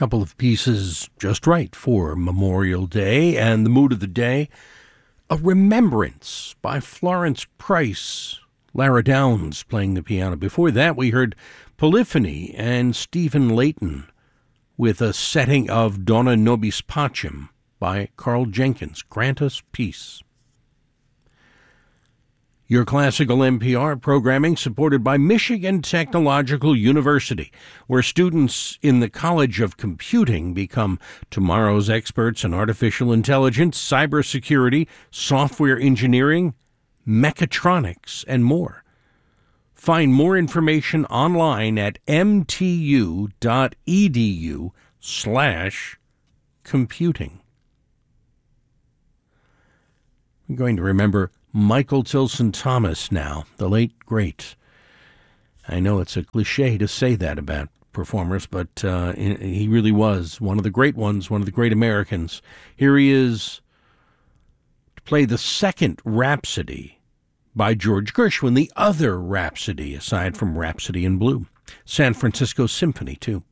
Couple of pieces just right for Memorial Day, and the mood of the day, A Remembrance by Florence Price. Lara Downs playing the piano. Before that, we heard Polyphony and Stephen Layton with a setting of Dona Nobis Pacem by Carl Jenkins. Grant us peace. Your classical NPR programming supported by Michigan Technological University, where students in the College of Computing become tomorrow's experts in artificial intelligence, cybersecurity, software engineering, mechatronics, and more. Find more information online at mtu.edu/computing. I'm going to remember Michael Tilson Thomas now, the late great. I know it's a cliche to say that about performers, but he really was one of the great ones, one of the great Americans. Here he is to play the second Rhapsody by George Gershwin, the other Rhapsody, aside from Rhapsody in Blue. San Francisco Symphony, too.